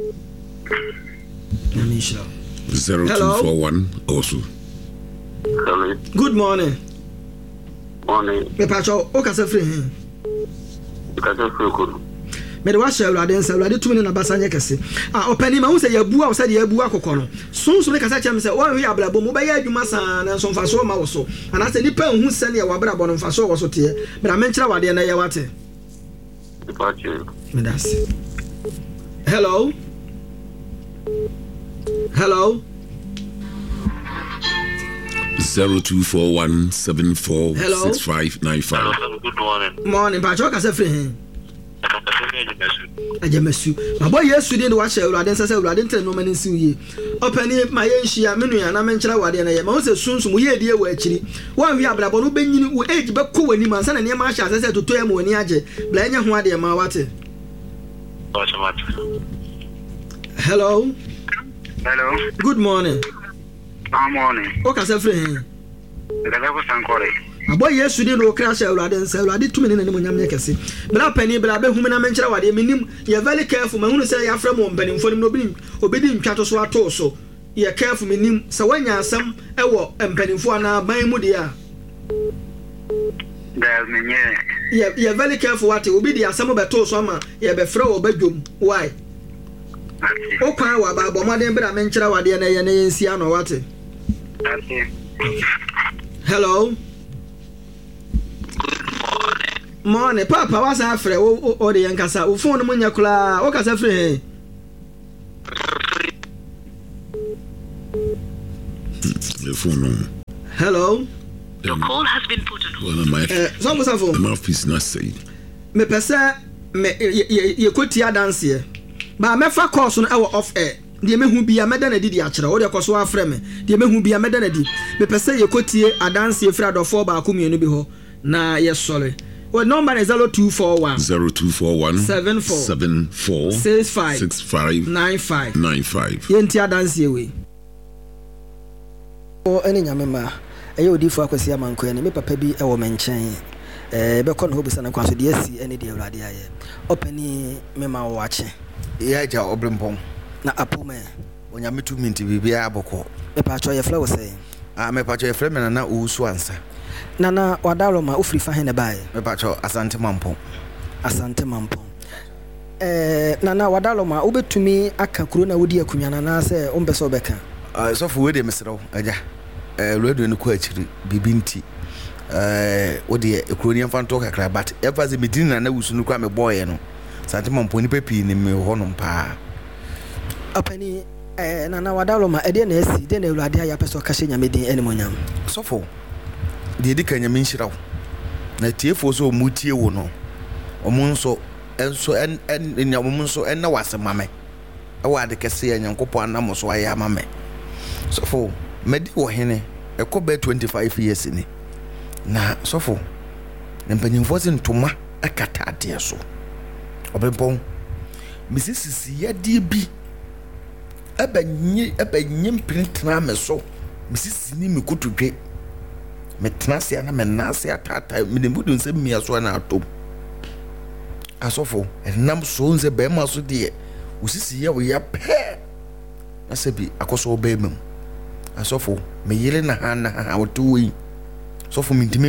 Namisha. 0241 also. Hello. Good morning. Morning. Me pa cho o kasa free. Kasa free ko. Me de wa hwe Ewrade nsa Ewrade tumi na basa nya kese opani ma hu se yabua wo se de yabua kokko no sunsun ne kasa kyam se wo hwe ablabo mo be ya adwuma sa na so mfa so ma wo so ana se nipa hu se ne ya wabrabo no mfa so wo so te bra menkyere wade na ye wate. Me das. Hello. Hello. 0241 746595. Good morning. Morning pa cho kasa free. Ajemesu babo Yesu de wa hwe Ewrade nsa se Ewrade ntre no mani si ye opani ma ye nhia menu ya na menkyere wade na ye ma wo se sunsun ye die wa akiri wan wi abrabo no benyini wo age be ko wani man sana ne ma hya se toto ya ma wani age bla nya ho ade ma wate. Hello. Hello. Good morning. Good morning. O kasa free. Kasa ko sankore. Abo Yesu de no kra hwe Ewrade nsa Ewrade tumi ne nanim nyam nyekese bla pani bla be hum na menkyere wade menim ye very careful ma hunu se ya fra mo mpanimfo nim no obedi ntwato so ato so ye careful menim se wanya asam ewo mpanimfo na ban mu de a da menye ye very careful what obedi asam beto so ma ye be fra wo badwom why o kwa wa ba bo maden bra menkyere wade na ye na yensia no wate. Hello. Morning, Papa. What's after? O the yankasa. O phone mo nyakula. O kasa free. The phone. Hello. Your call has been put on hold. Well, my phone. My mouthpiece not say. Me pesa me ye kotia dance here. Ba me fa course no e off air. De me hu bia me da na di akere. O de koso afre me. De me hu bia me da na di. Me pesa ye kotie adanse fra do 4 ba ko mienu bi ho. Na ye sorry. Well, number is 0241 74 65 95. Yenti adanse we. O eni nyame ma. Eye odifo akwasi amanko ene me papa bi e wo menchen. Be kon ho bisa na kwanso de asi ene de awrade aye. Opani me ma wo ache. Ya ja obrempon. Na apome. Onyame tu minti bibia aboko. Me pa cho ye fla wo say. Me pa cho ye fla me na usu ansa. Nana wadalo ma ufri fa hene bae. Me pa cho asante mampon. Nana wadalo ma ubetumi aka kuro na wodi akunwana na se ombeso beka. So for we de mesrew aja. Redo no ko akiri bibinti. Wodi ekroni amfanto kakra but ever ze medin na wusu no kwa me boye no. Sante mampon ni papi ni me ho no pa. Apani nana wadalo ma ede na esi de na ewrade ya peso ka hye nyamedin enimonyam. So for de di kan nyame nhiraw na tiefo so mutie wo no omunso enso en nyamunso en na wasemame awade kese ya nyankopɔ anam so aya mame so for medi wo hene ekobe 25 years ni na so for mpanyimfo se ntoma akata ade so obempon misisisi ya die bi abanyi mprintra me so misisisi ni mikotodwe metnase na menase atata minimudu nse miaso na atom asofo enam so nse be ma so de usisi ye wo ya pe na sebi akoso obemem asofo meyele na ha wotowi sofo mintimi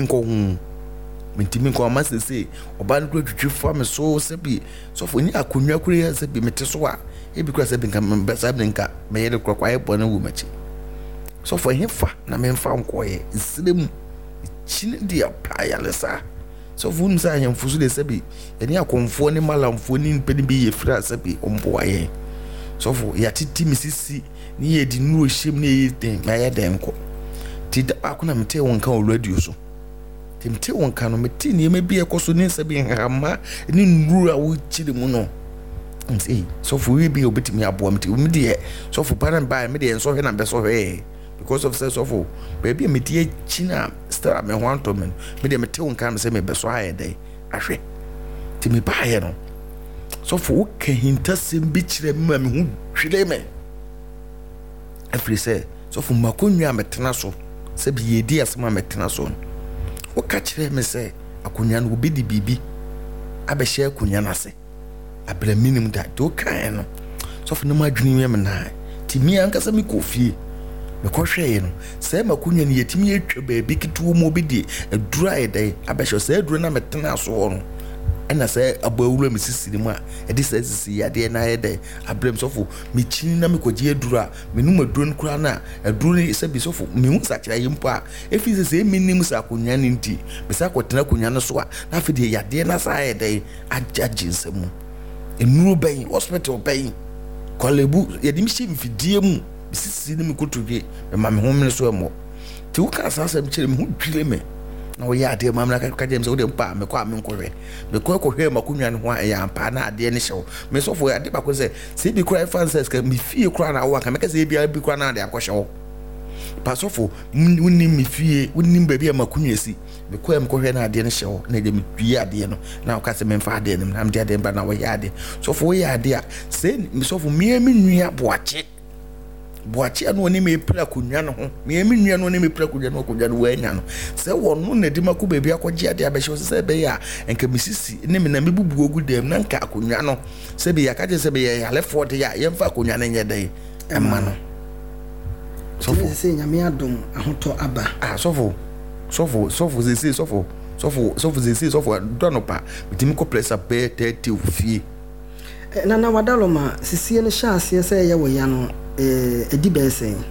nko amasese oba no twetwe fa me so sebi sofo ni akonwa kure ya sebi mete so a ebi kura sebi nka mbesa bi nka meyele kwakwa ye bɔ na wu machi so for him fa na me fa nkoye isirem chine dia payalesa so vun sa him fusu de sabi eni akonfo ni malamfo ni mpeni bi ye fra sabi ombo aye so for ya titi misisi ni ye di nu ohim ni ye den na ye den ko ti da akuna mete won kan o radio so ti mete won kan no mete ni me bi ekoso ni sabi hama ni nuru a wo chiri mu no nse so for we bi obetimi abo mete mi de so for parent by me de enso hwe na be so hwe because of sense of baby me tie china star me ho antomen me de me te won kan se me be so aye dey ahwe ti me ba ye no so for ka hintasem bi kire me me hu hwele me every say so for makonwa metena so se bi ye di asema metena so wo ka kire me se akonwa no bi di bibi abehye akonwa na se abra minimum da do kan no so for no madwini me na ti mi ankasa mi kofie me kohwe no se makunya ne yetimi etwa baabi kituo mo bi di adura edai abehye se adura na metena so no ena se abawura misisiri mu a edi se sisi yade na yede abrem sofo me chini na me koje adura me numa adura nkura na adura se bi sofo me hu sa kira yimpo a efi se minim sa akonya ne nti me sa kwotena akonya no so a na fe de yade na sa yede ajaji nsemu enuru ben hospital ben kolebu yede mi shi mfidie mu sisi ni me kotodwe me ma me ho me so emo ti wo ka sa sam kire me hu dwile me na wo ya ade mamna ka jem se wo de mpa me kwa me nkohwe me kwa kohwe makunwa ne ho ya mpa na ade ne hyew me so fo ade ba ko se bi kura fanses ka me fie kura na wo ka me ka se bi kura na ade akohyew pa so fo wonni me fie wonni ba bi makunwa si me kwa me kohwe na ade ne hyew na de me dwi ade no na wo ka se me mfa ade ne na me de ade ba na wo ya ade so fo wo ya ade a se me so fo me nua boache anu oni me pra kunwa no ho me nua no oni me pra kunwa no wa nya no se wono na di mako bebi akogye ade abehye se be ya enka misisi ne me na mebubu ogu dem na nka kunwa no se be ya ka je se be ya lefo de ya yemfa kunwa no nye dai emma no sofo se nyame adom ahoto aba sofo ze sofo donopa bitimi ko pressa be 30 ofie na wadaloma sisie ne hyase se ye wo ya no edi besen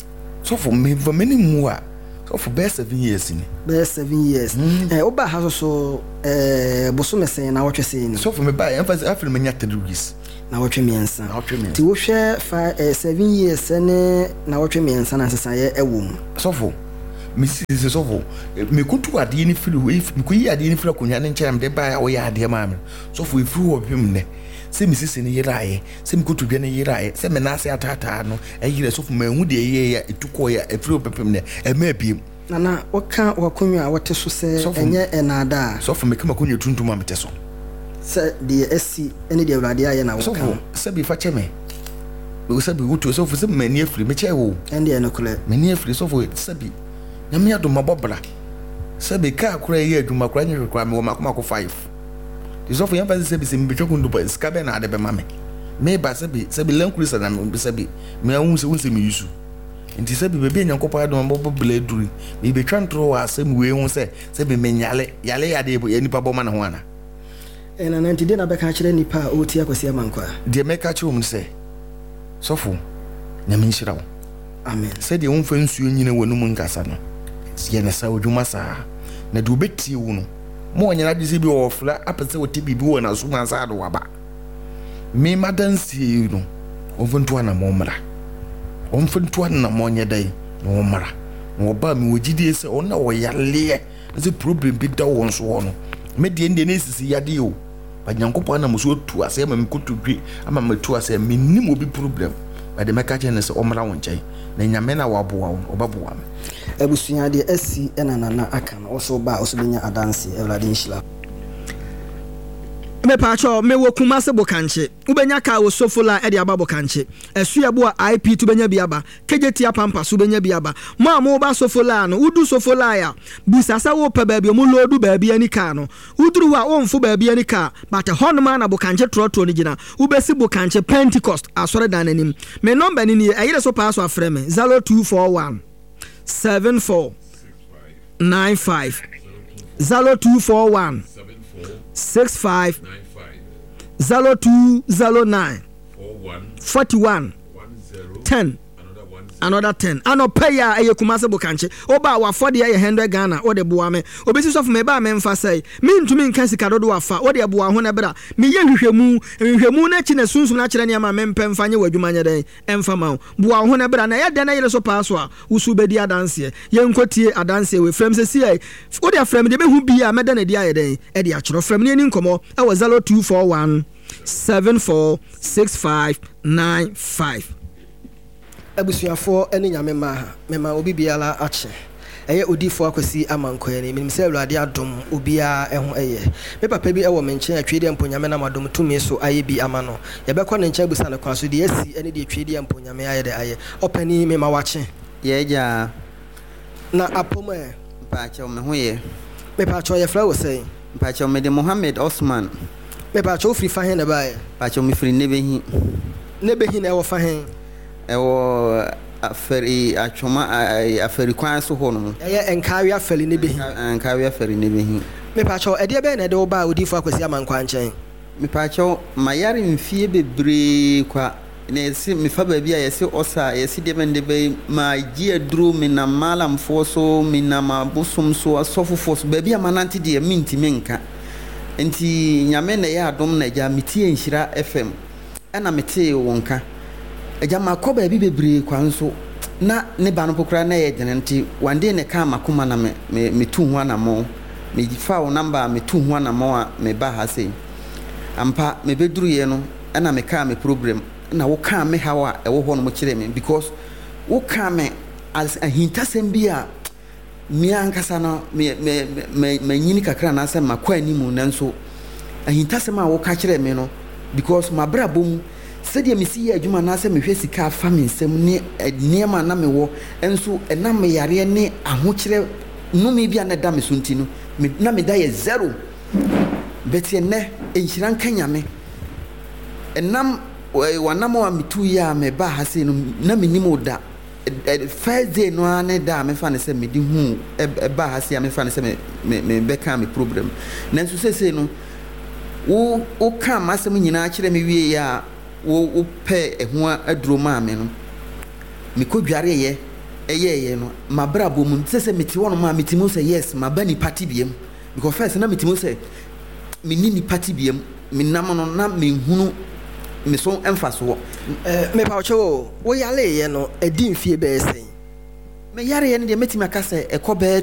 So for me for many more. So for best 7 years in. Best 7 years. Oba has also bosume say na wotwe say ni. So for me buy emphasis after me nyata rules. Na wotwe miensa. Ti wo hwe 7 years ne na wotwe miensa na sesa ye ewom. So for me see so for me kutu ade ni firi we me kuyi ade ni firi akonya ne nkyɛn de buy wo ya ade ma me. So for ifiri wo pem ne. Se me sisi ne yirae, se me kutu dwe ne yirae, se me na ase atata no ayire so for me hu de ye ya etuko ya ifiri wo pem ne e ma biem. Nana waka wakonwa wote so se enye enada so for me kama konwa tuntum amete so se de esi ene de awrade aye na waka se bi fa cheme we se bi wuto so for se mani afri me che wo ende ene kule mani afri so for se bi nyame adoma bobra se bi ka akura ye aduma kura nyi kura me wo makoma ko 5 the so for yamba se bi se me betwa kundu pa ska be na ade be mame me ba se bi lankuri sa na me se bi me ahun se me yusu nti se bi bebe nyankopa adom bobo bleduri me be twantro wa asem we hu se bi menyale yale ya de nipa boma na ho ana ena na nti de na be ka kire nipa o ti akwasi amankwa de me ka kire um se sofo na me nshirawo amen se de wonfa nsuo nyina wonu mu nkasa no ye na sa odwuma sa na de obetie wo no mo nyana de se bi wo fla apese wo tibi bi wo na so ma sa do waba me madansi no ovuntu ana mo mra onfuntu na monye dai no mara no ba mi wogidie se ona wo yale ze problem bi da won so no me de ende na sisi yade o ba nyankopo na mo so tu ase ma me kutu dwi ama me tu ase me nim obi problem ba de meka che ne se o mara won chai na nyame na waboa wo obaboa me abusua de asi enana aka no so ba o so benya adanse Ewrade nshila me pacho me wo Kumase Bokanche ubenya ka wo sofola e de aba Bokanche esu abo IP tu benya biaba kejetia pampa su benya biaba mo ba sofola no udu sofola ya busasa wo pa ba bi mo lodu ba bi ani ka no uduru wa wonfo ba bi ani ka but honma na Bokanche trotro ni gina ubesi Bokanche Pentecost asore dan anim me number ni ni ayire so pass wa frame 0241 74 95 0241 65 0209 41 10 another 10 ano pay ya eye Kumase Bokanche oba wa for de ye 100 Ghana o de boa me obesi so for me ba me mfa sai me ntumi nka sika dodo afa o de boa ho na bra me ye hwehwemu na chi na sunsun na kire ne ma me mpem fanye wadwuma nya den emfa ma boa ho na bra na ye de na yele so paso a usu bedi adanse ye nkotie adanse we frem se sie o de frem de be hu bia me de na dia ye den e de akiro frem ne ni nkomo e wo 0241 746595 abusuafo ene nyame mema obi biala ache eye odifo akwasi amankoye ne minim se Ewrade adom obia eho eye me papa bi ewo menche atwede emponyame na madom tumi so aye bi amano ye bekọ ne nche busa ne kwaso de asi ene de atwede emponyame aye de aye opani mema wache ye ja na apoma pacho me hoye me pacho ye fra wo sei pacho me de Mohammed Osman me pacho free fa hen na bae pacho me free nebehi na ewo fa hen ewo aferi atwoma aferi kwan so ho no eye enkawe aferi ne behi enkawe aferi ne behi me pacho ede be na de wo ba odifo akwasi amankwa nchen me pacho mayare mfie bebre kwa na esi me fa ba bia yesi osa yesi de bende be ma gie dru me na malam foso me na mabusum so asofofo so ba bia manante de minti menka enti nyame na ya adom na ja metie nhira FM ana metie wonka eja makoba bi bebre kwanso na ne ba no pokra na ye denenti wande ne ka makoma na me tu ho na mo me fa o number me tu ho na mo a me ba ha sei ampa me beduru ye no na me ka me problem na wo ka me hawa e wo ho no mo kire me because wo ka me as a hintasem bi a mi ankasa no me nyini kakra na asem makwa animu nanso a hintasem a wo ka kire me no because my brabom said ye misi adwuma na se mehwe sika fa me nsem ne niema na me wo enso na me yare ne ahokire no me bia na da me sunti no na me da ye zero betie ne enhiran kanyame enam wanam wa mitu ya me ba ha se no na me nimo da first day no ane da me fa ne se me di hu ba ha se me fa ne se me be ka me problem nanso se no wo ka masem nyina kire me wie ya wo pe ehua aduro ma me no me kodware ye ɛyɛ no mabrabo mu sɛ meti wono ma metimo sɛ yes maba ni party biem because first na metimo sɛ menni ni party biem menam no na menhunu me so emfa so me pa wo yale ye no edi mfie be sen me yare ye no de metimi aka sɛ ɛkɔ bɛ